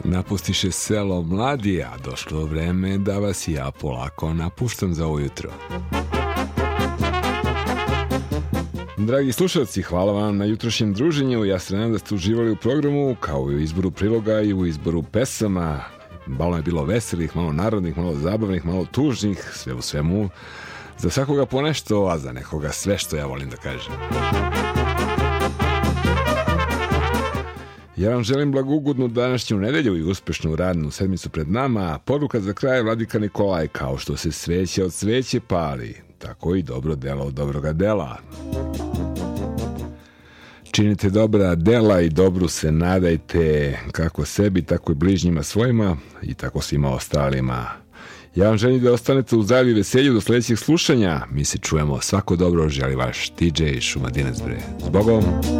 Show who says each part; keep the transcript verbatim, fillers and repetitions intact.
Speaker 1: Napustiše selo mladi, a došlo vreme da vas i ja polako napuštam za ovo jutro. Dragi slušalci, hvala vam na jutrošnjem druženju. Ja se nadam da ste uživali u programu, kao i u izboru priloga i u izboru pesama. Malo je bilo veselih, malo narodnih, malo zabavnih, malo tužnih, sve u svemu. Za svakoga po nešto, a za nekoga sve, što ja volim da kažem. Ja vam želim blagugodnu današnju nedelju i uspešnu radnu sedmicu pred nama. Poruka za kraj Vladika Nikolaj: kao što se sveće od sveće pali, tako i dobro delo od dobroga dela. Činite dobra dela i dobru se nadajte, kako sebi, tako i bližnjima svojima i tako svima ostalima. Ja vam želim da ostanete u zdravlju i veselju do sledećeg slušanja. Mi se čujemo. Svako dobro želi vaš D J Šumadinac, bre. Zbogom!